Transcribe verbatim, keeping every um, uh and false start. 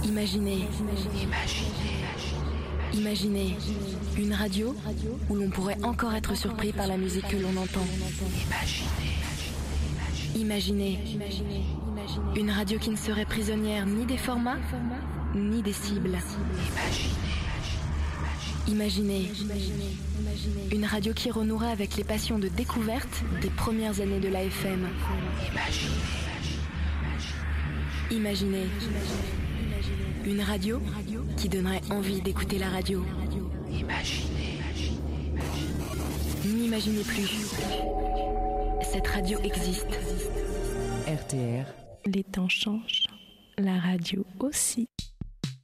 Imaginez, imaginez une radio où l'on pourrait encore être surpris par la musique que l'on entend. Imaginez une radio qui ne serait prisonnière ni des formats, ni des cibles. Imaginez une radio qui renouerait avec les passions de découverte des premières années de l'A F M. Imaginez une radio qui donnerait envie d'écouter la radio. N'imaginez plus. Cette radio existe. R T R. Les temps changent, la radio aussi.